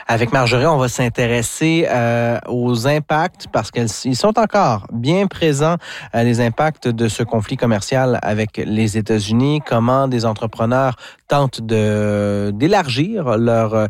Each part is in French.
Avec Marjorie, on va s'intéresser aux impacts parce qu'ils sont encore bien présents, les impacts de ce conflit commercial avec les États-Unis. Comment des entrepreneurs tentent d'élargir leurs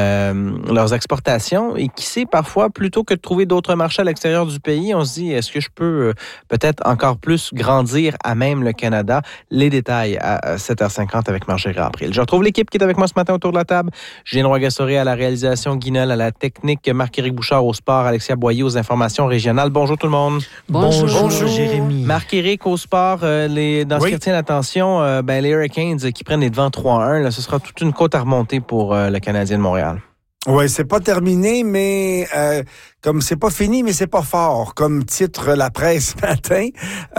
exportations et qui sait, parfois, plutôt que de trouver d'autres marchés à l'extérieur du pays, on se dit, est-ce que je peux peut-être encore plus grandir à même le Canada? Les détails à 7h50 avec Marjorie April. Je retrouve l'équipe qui est avec moi ce matin autour de la table. Julien Roy-Gastoré à la réalisation, Guy Noël à la technique, Marc-Éric Bouchard au sport, Alexia Boyer aux informations régionales. Bonjour tout le monde. Bonjour Jérémy. Marc-Éric au sport, dans ce qui retient l'attention, les Hurricanes qui prennent les devants 3-1. Là, ce sera toute une côte à remonter pour le Canadien de Montréal. Oui, c'est pas terminé, mais comme c'est pas fini, mais c'est pas fort. Comme titre la presse ce matin,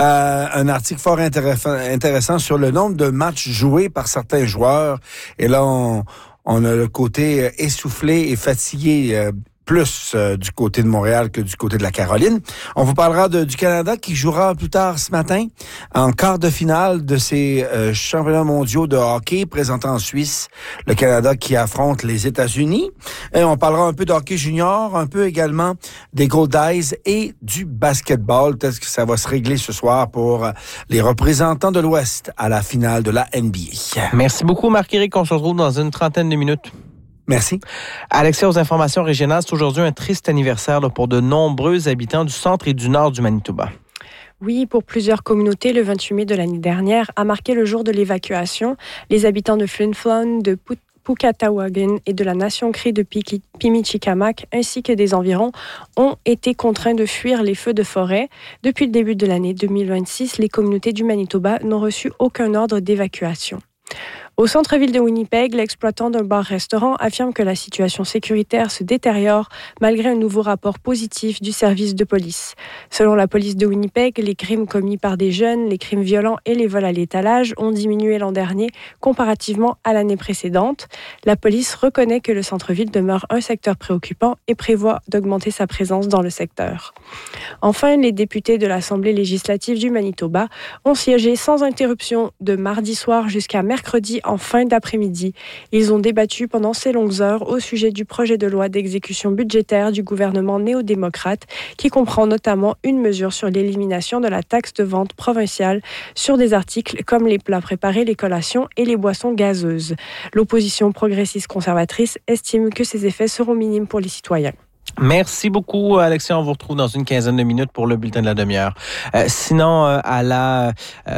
un article fort intéressant sur le nombre de matchs joués par certains joueurs. Et là, on a le côté essoufflé et fatigué plus du côté de Montréal que du côté de la Caroline. On vous parlera du Canada qui jouera plus tard ce matin en quart de finale de ces championnats mondiaux de hockey présentés en Suisse. Le Canada qui affronte les États-Unis. Et on parlera un peu de hockey junior, un peu également des Goldies et du basketball. Peut-être que ça va se régler ce soir pour les représentants de l'Ouest à la finale de la NBA. Merci beaucoup Marc-Éric. On se retrouve dans une trentaine de minutes. Merci. Alexia, aux informations régionales, c'est aujourd'hui un triste anniversaire pour de nombreux habitants du centre et du nord du Manitoba. Oui, pour plusieurs communautés, le 28 mai de l'année dernière a marqué le jour de l'évacuation. Les habitants de Flin Flon, de Pukatawagan et de la Nation Cree de Pimichikamak, ainsi que des environs, ont été contraints de fuir les feux de forêt. Depuis le début de l'année 2026, les communautés du Manitoba n'ont reçu aucun ordre d'évacuation. Au centre-ville de Winnipeg, l'exploitant d'un bar-restaurant affirme que la situation sécuritaire se détériore malgré un nouveau rapport positif du service de police. Selon la police de Winnipeg, les crimes commis par des jeunes, les crimes violents et les vols à l'étalage ont diminué l'an dernier comparativement à l'année précédente. La police reconnaît que le centre-ville demeure un secteur préoccupant et prévoit d'augmenter sa présence dans le secteur. Enfin, les députés de l'Assemblée législative du Manitoba ont siégé sans interruption de mardi soir jusqu'à mercredi en fin d'après-midi. Ils ont débattu pendant ces longues heures au sujet du projet de loi d'exécution budgétaire du gouvernement néo-démocrate qui comprend notamment une mesure sur l'élimination de la taxe de vente provinciale sur des articles comme les plats préparés, les collations et les boissons gazeuses. L'opposition progressiste conservatrice estime que ces effets seront minimes pour les citoyens. Merci beaucoup, Alexia. On vous retrouve dans une quinzaine de minutes pour le bulletin de la demi-heure. Sinon, à la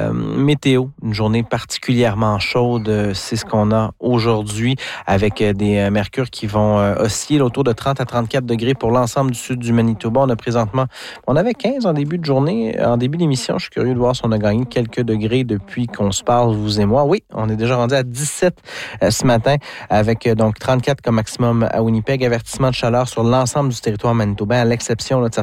météo, une journée particulièrement chaude, c'est ce qu'on a aujourd'hui avec des mercures qui vont osciller autour de 30 à 34 degrés pour l'ensemble du sud du Manitoba. On avait 15 en début de journée, en début d'émission. Je suis curieux de voir si on a gagné quelques degrés depuis qu'on se parle, vous et moi. Oui, on est déjà rendu à 17 ce matin avec donc 34 comme maximum à Winnipeg. Avertissement de chaleur sur l'ensemble du territoire manitobain, à l'exception de